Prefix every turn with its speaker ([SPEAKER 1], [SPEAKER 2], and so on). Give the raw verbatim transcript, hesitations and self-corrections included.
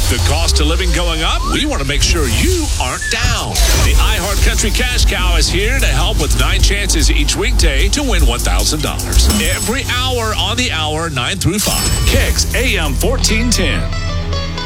[SPEAKER 1] With the cost of living going up, we want to make sure you aren't down. The iHeart Country Cash Cow is here to help with nine chances each weekday to win one thousand dollars. Every hour on the hour, nine through five.
[SPEAKER 2] Kicks A M fourteen ten.